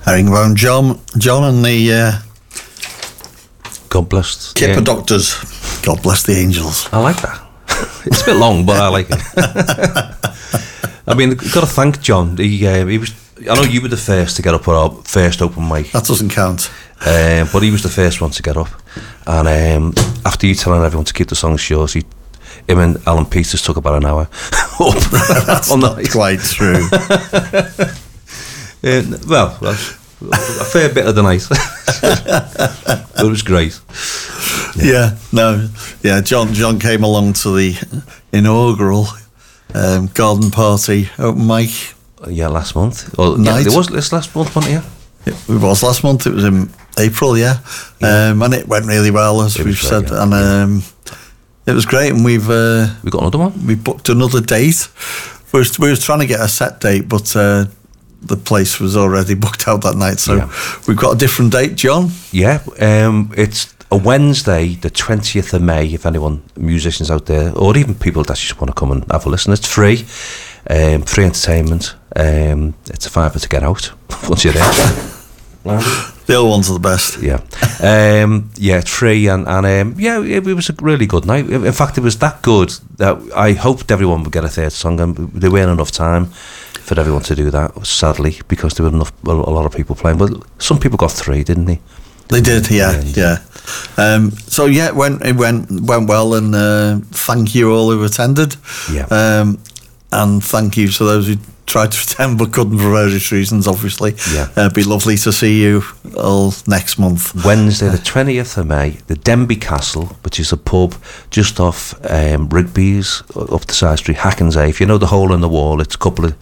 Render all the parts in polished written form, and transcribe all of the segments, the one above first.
Herringbone John and the God bless. Kipper Doctors. God bless the angels. I like that. It's a bit long, but I like it. I mean, got to thank John. He was. I know you were the first to get up at our first open mic. That doesn't count. But he was the first one to get up. And after you telling everyone to keep the songs short, him and Alan Peters took about an hour up. That's not quite true. Well, a fair bit of the night. It was great. Yeah, John came along to the inaugural garden party open mic. Yeah, last month. Night. It was this last month, wasn't it? It was last month. It was in April, yeah. And it went really well, as we've said. Yeah. And it was great. And we've got another one. We booked another date. We were trying to get a set date, but the place was already booked out that night. So we've got a different date, John. Yeah, it's a Wednesday, the 20th of May, if anyone, musicians out there, or even people that just want to come and have a listen. It's free. Free entertainment. It's a £5 to get out once you're there. The old ones are the best. Yeah. It's free and it was a really good night. In fact, it was that good that I hoped everyone would get a third song, and there weren't enough time for everyone to do that, sadly, because there were a lot of people playing. But some people got 3, didn't they? They did, yeah. So it went well, and thank you all who attended. Yeah. And thank you to those who tried to attend but couldn't for various reasons, obviously. Yeah. It'd be lovely to see you all next month. Wednesday, the 20th of May, the Denby Castle, which is a pub just off Rigby's, up the side street, Hackensay. If you know the hole in the wall, it's a couple of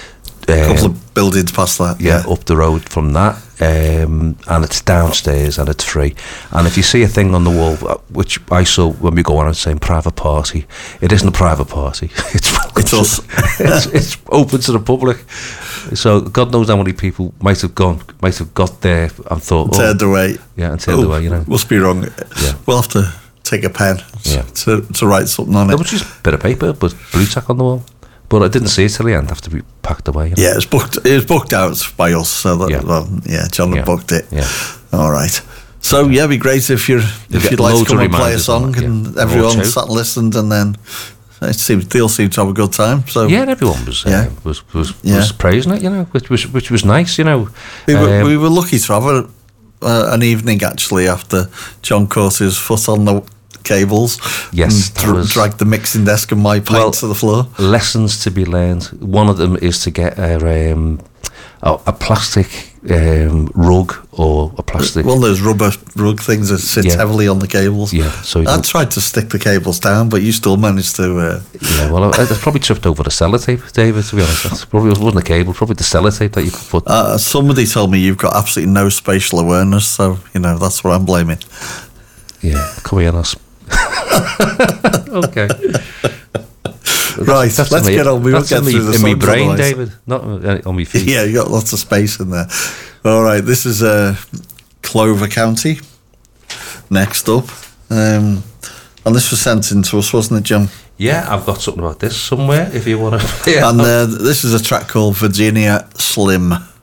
buildings past that. Yeah, up the road from that. And it's downstairs and it's free. And if you see a thing on the wall, which I saw when we go on and saying private party, it isn't a private party. It's us. it's open to the public. So God knows how many people might have got there and thought, turned away. Yeah, and turned away. Must be wrong. Yeah. We'll have to take a pen to write something on it. It was just a bit of paper, but blue tack on the wall. But I didn't see it till the end, after to be packed away. Yeah, it was booked out by us. So that, John had booked it. Yeah. All right. So it'd be great if you'd like to come and play a song, and everyone sat and listened, and then they all seemed to have a good time. So everyone was praising it, which was nice, We were lucky to have an evening actually after John caught his foot on the cables. Yes, dragged the mixing desk and my pint to the floor. Lessons to be learned. One of them is to get a plastic rug or a plastic. One of those rubber rug things that sits heavily on the cables. Yeah, so I tried to stick the cables down, but you still managed to. I probably tripped over the sellotape, David. To be honest, it wasn't a cable, probably the sellotape that you could put. Somebody told me you've got absolutely no spatial awareness, so that's what I'm blaming. Yeah, come here, okay. Right, let's get on. We won't get through the songs in my brain, otherwise. David, not on my feet. Yeah, you got lots of space in there. All right, this is Clover County. Next up, and this was sent in to us, wasn't it, John? Yeah, I've got something about this somewhere. If you want to. And this is a track called Virginia Slim.